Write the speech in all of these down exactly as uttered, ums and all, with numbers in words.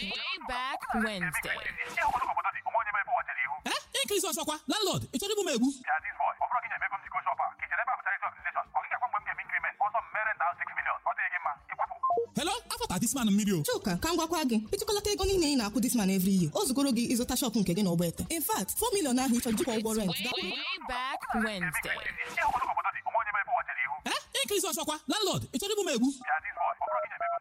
Way back Wednesday. Eh? Increase Osokwa, landlord. It's only Bumebu. Yeah, this boy. Offer again, make him go shopper. Kitchen ever charity organization. Okay, I want them increment. Also, merit down six million. What they give man? Hello? After this man video. Chuka, come go again. Particular take only name na put this man every year. Ozugoro gi is a shop nke gị na ogbete. In fact, four million na he charge you for rent. Way, way back Wednesday. Eh? Increase Osokwa, landlord. It's only Bumebu. Yeah, this boy. Offer again, make him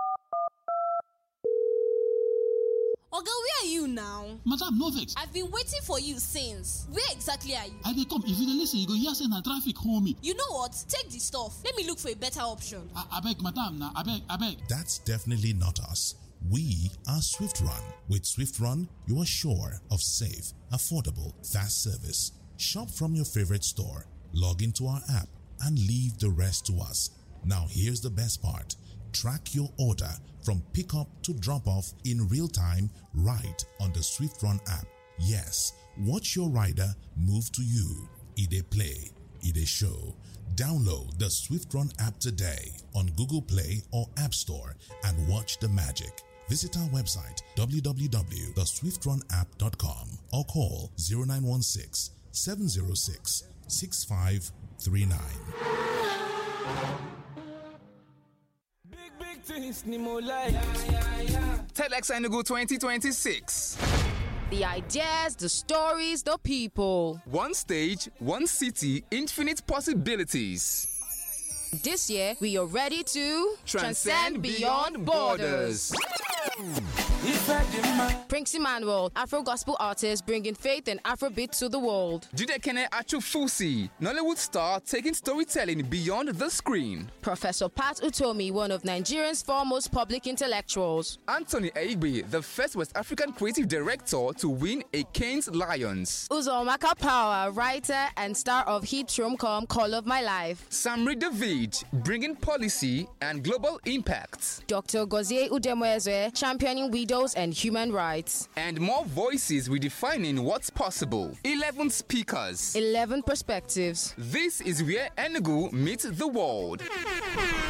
Oga, where are you now? Madam, no vex. I've been waiting for you since. Where exactly are you? I dey come. If you dey listen, you go hear say na traffic hold me. You know what? Take the stuff. Let me look for a better option. I beg, madam, na abeg, abeg. That's definitely not us. We are Swift Run. With Swift Run, you are sure of safe, affordable, fast service. Shop from your favorite store, log into our app, and leave the rest to us. Now here's the best part. Track your order from pickup to drop off in real time right on the Swift Run app. Yes, watch your rider move to you. E dey play, e dey show. Download the Swift Run app today on Google Play or App Store and watch the magic. Visit our website w w w dot swift run app dot com or call zero nine one six, seven zero six, six five three nine. TEDx Enugu twenty twenty-six. The ideas, the stories, the people. One stage, one city, infinite possibilities. This year, we are ready to transcend beyond borders. Prince Emmanuel, Afro gospel artist bringing faith and Afrobeat to the world. Jude Kene Achufusi, Nollywood star taking storytelling beyond the screen. Professor Pat Utomi, one of Nigeria's foremost public intellectuals. Anthony Aigbe, the first West African creative director to win a Cannes Lions. Uzomaka Power, writer and star of hit rom-com Call of My Life. Samri David, bringing policy and global impact. Doctor Gozie Udemweze, championing widows and human rights. And more voices redefining what's possible. eleven speakers. eleven perspectives. This is where Enugu meets the world.